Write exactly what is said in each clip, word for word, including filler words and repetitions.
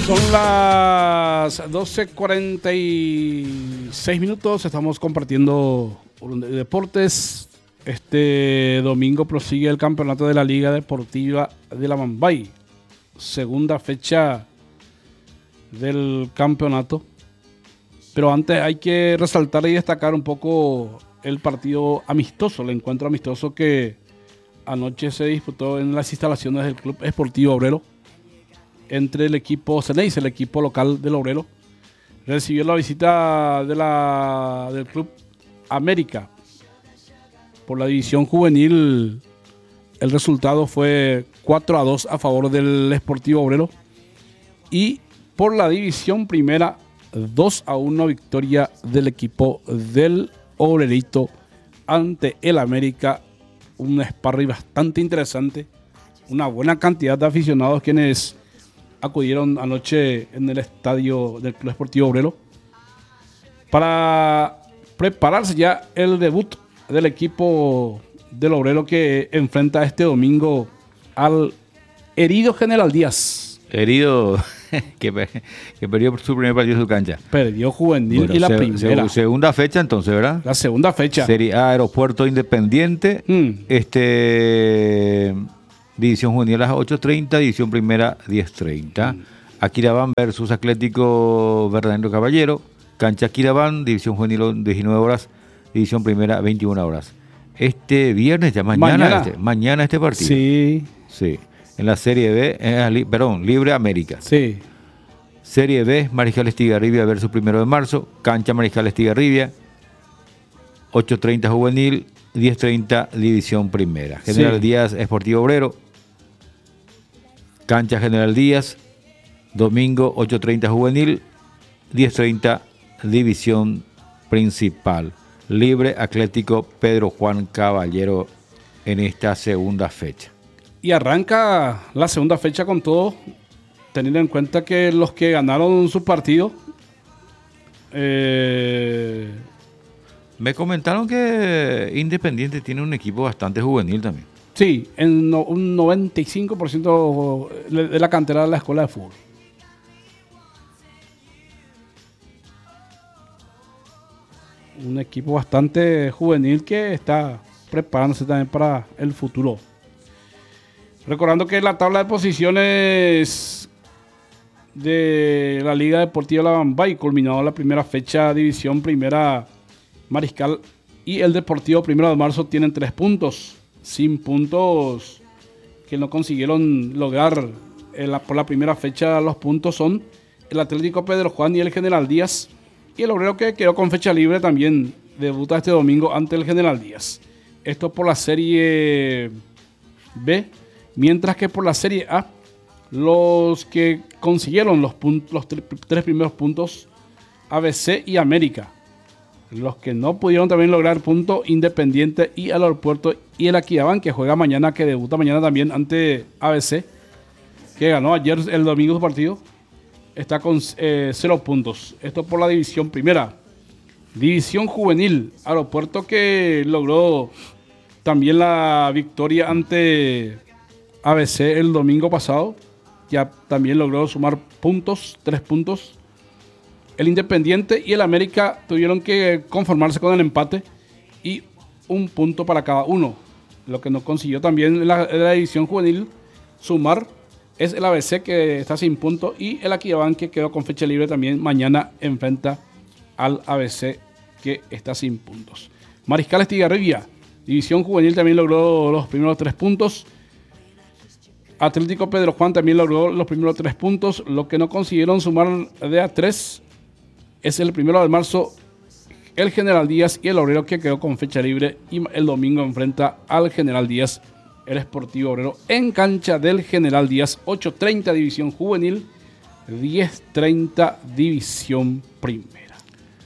Son las doce cuarenta y seis minutos, estamos compartiendo deportes. Este domingo prosigue el campeonato de la Liga Deportiva de la Mambay, segunda fecha del campeonato. Pero antes hay que resaltar y destacar un poco el partido amistoso, el encuentro amistoso que anoche se disputó en las instalaciones del Club Esportivo Obrero entre el equipo Ceneice, el equipo local del Obrero. Recibió la visita de la, del Club América. Por la división juvenil, el resultado fue cuatro a dos a favor del Esportivo Obrero. Y por la división primera, dos a uno victoria del equipo del Obrerito ante el América. Un sparring bastante interesante. Una buena cantidad de aficionados quienes acudieron anoche en el estadio del Club Esportivo Obrero para prepararse ya el debut del equipo del Obrero que enfrenta este domingo al herido General Díaz. Herido que, que perdió su primer partido en su cancha. Perdió juvenil bueno, y la se, primera. Se, segunda fecha entonces, ¿verdad? La segunda fecha. Sería Aeropuerto Independiente. Mm. Este... División juvenil a las ocho treinta, división primera diez treinta. Mm. Aquirabán versus Atlético Verdadero Caballero. Cancha Aquirabán, división juvenil diecinueve horas, división primera veintiuna horas. Este viernes, ya mañana, mañana este, mañana este partido. Sí. Sí. En la Serie B, eh, li, perdón, Libre América. Sí. Serie B, Mariscal Estigarribia versus primero de marzo. Cancha Mariscal Estigarribia. ocho treinta juvenil, diez treinta división primera. General sí. Díaz Esportivo Obrero. Cancha General Díaz, domingo ocho treinta juvenil, diez treinta división principal. Libre Atlético Pedro Juan Caballero en esta segunda fecha. Y arranca la segunda fecha con todo, teniendo en cuenta que los que ganaron su partido... Eh... Me comentaron que Independiente tiene un equipo bastante juvenil también. Sí, en no, un noventa y cinco por ciento de la cantera de la escuela de fútbol. Un equipo bastante juvenil que está preparándose también para el futuro. Recordando que la tabla de posiciones de la Liga Deportiva de la Bambay, culminado la primera fecha, división primera Mariscal y el Deportivo Primero de Marzo tienen tres puntos. Sin puntos que no consiguieron lograr en la, por la primera fecha. Los puntos son el Atlético Pedro Juan y el General Díaz. Y el Obrero, que quedó con fecha libre, también debuta este domingo ante el General Díaz. Esto por la Serie B. Mientras que por la Serie A, los que consiguieron los, puntos, los tre- tres primeros puntos, A B C y América. Los que no pudieron también lograr punto, Independiente y el Aeropuerto y el Aquidabán, que juega mañana, que debuta mañana también ante A B C, que ganó ayer el domingo su partido, está con eh, cero puntos. Esto por la división primera. División juvenil, Aeropuerto, que logró también la victoria ante A B C el domingo pasado, ya también logró sumar puntos, tres puntos. El Independiente y el América tuvieron que conformarse con el empate y un punto para cada uno. Lo que no consiguió también en la, en la división juvenil sumar es el A B C, que está sin punto, y el Aquidabán, que quedó con fecha libre también. Mañana enfrenta al A B C, que está sin puntos. Mariscal Estigarribia, división juvenil, también logró los primeros tres puntos. Atlético Pedro Juan también logró los primeros tres puntos. Lo que no consiguieron sumar de a tres es el primero de marzo, el General Díaz y el Obrero, que quedó con fecha libre, y el domingo enfrenta al General Díaz, el Esportivo Obrero, en cancha del General Díaz. Ocho treinta división juvenil, diez treinta división primera.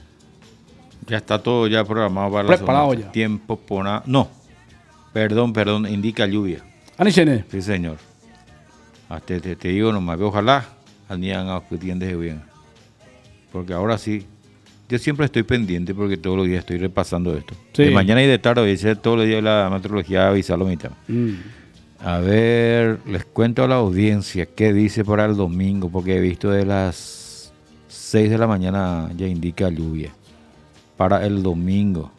Ya está todo ya programado para Preparado la ya. Tiempo por... No, perdón, perdón, indica lluvia. Anichene. Sí, señor. Hasta te, te digo nomás, ojalá anidan a que tiendes bien. Porque ahora sí, yo siempre estoy pendiente porque todos los días estoy repasando esto. Sí. De mañana y de tarde, voy a ser todos los días la meteorología avisar lo mitad. Mm. A ver, les cuento a la audiencia qué dice para el domingo, porque he visto de las seis de la mañana ya indica lluvia. Para el domingo.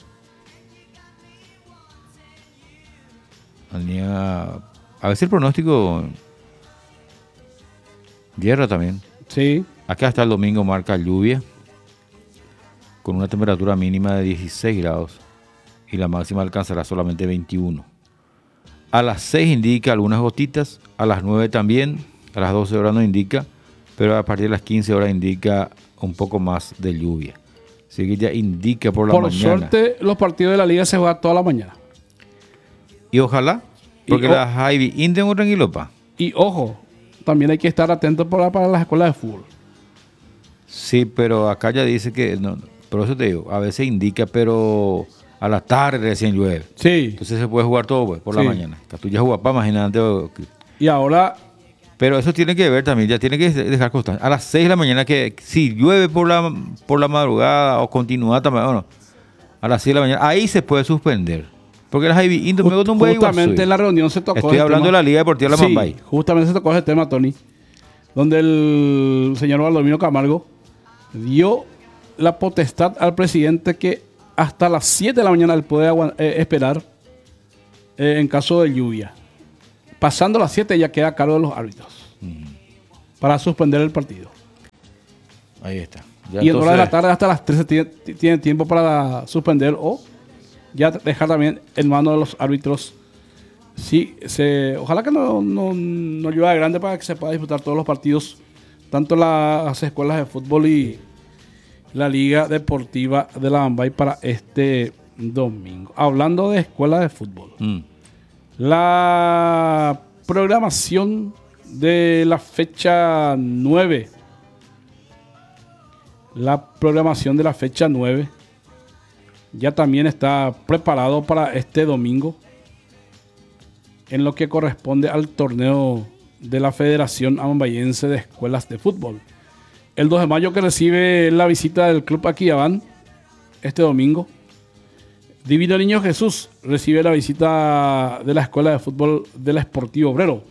A veces el pronóstico hierra también. Sí. Acá hasta el domingo marca lluvia, con una temperatura mínima de dieciséis grados y la máxima alcanzará solamente veintiuno. A las seis indica algunas gotitas, a las nueve también, a las doce horas no indica, pero a partir de las quince horas indica un poco más de lluvia. Así que ya indica por la por mañana. Por suerte, los partidos de la liga se juegan toda la mañana. Y ojalá, porque y, la Javi Indian o tranquilopa. Y ojo, también hay que estar atento para, para las escuelas de fútbol. Sí, pero acá ya dice que, no, por eso te digo, a veces indica, pero a la tarde recién llueve. Sí. Entonces se puede jugar todo pues, por sí. la mañana. Tú ya jugás para imagínate. Y ahora... Pero eso tiene que ver también, ya tiene que dejar constancia. A las seis de la mañana, que si llueve por la, por la madrugada o continúa también, bueno, a las seis de la mañana, ahí se puede suspender. Porque las Ivy Just, no justamente en la reunión se tocó. Estoy hablando tema. de la Liga Deportiva de la sí, Mambay. Justamente se tocó ese tema, Tony, donde el señor Baldomino Camargo dio la potestad al presidente que hasta las siete de la mañana él puede eh, esperar eh, en caso de lluvia. Pasando las siete ya queda a cargo de los árbitros mm. para suspender el partido. Ahí está. Ya y en hora de la tarde hasta las trece tiene, tiene tiempo para suspender o ya dejar también en manos de los árbitros. Sí, se, ojalá que no, no, no llueva grande para que se pueda disputar todos los partidos, tanto las escuelas de fútbol y la Liga Deportiva de la Mambay para este domingo. Hablando de escuelas de fútbol, mm. la programación de la fecha nueve, la programación de la fecha nueve ya también está preparado para este domingo en lo que corresponde al torneo de la Federación Amambayense de Escuelas de Fútbol. El dos de mayo, que recibe la visita del Club Aquidabán este domingo. Divino Niño Jesús recibe la visita de la Escuela de Fútbol del Esportivo Obrero.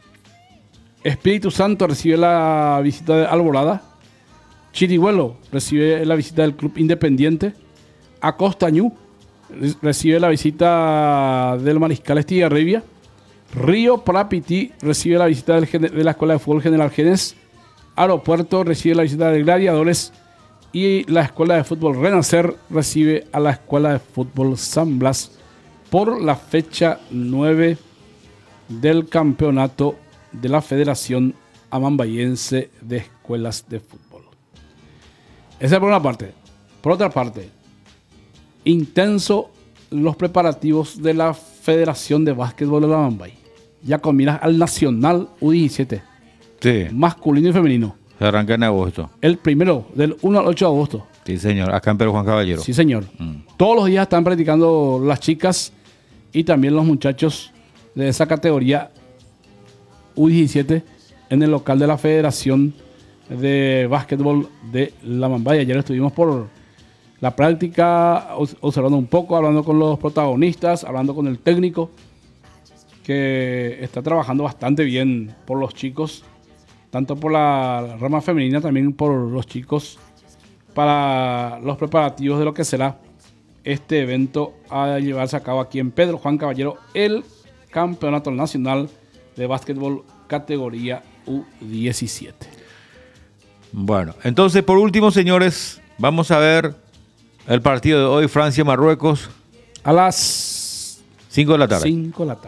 Espíritu Santo recibe la visita de Alborada. Chirihuelo recibe la visita del Club Independiente. Acostañú recibe la visita del Mariscal Estigarribia. Río Prapití recibe la visita del, de la Escuela de Fútbol General Genes. Aeropuerto recibe la visita de Gladiadores. Y la Escuela de Fútbol Renacer recibe a la Escuela de Fútbol San Blas por la fecha nueve del campeonato de la Federación Amambayense de Escuelas de Fútbol. Esa es por una parte. Por otra parte, intenso los preparativos de la Federación de Básquetbol de la Mambay. Ya con miras al Nacional U diecisiete. Sí. Masculino y femenino. Se arranca en agosto. El primero, del uno al ocho de agosto. Sí, señor. Acá en Pedro Juan Caballero. Sí, señor. Mm. Todos los días están practicando las chicas y también los muchachos de esa categoría U diecisiete en el local de la Federación de Básquetbol de la Mambay. Ayer estuvimos por la práctica, observando un poco, hablando con los protagonistas, hablando con el técnico, que está trabajando bastante bien por los chicos, tanto por la rama femenina, también por los chicos, para los preparativos de lo que será este evento a llevarse a cabo aquí en Pedro Juan Caballero, el Campeonato Nacional de Básquetbol categoría U diecisiete. Bueno, entonces por último, señores, vamos a ver el partido de hoy, Francia-Marruecos. A las cinco de la tarde. cinco de la tarde.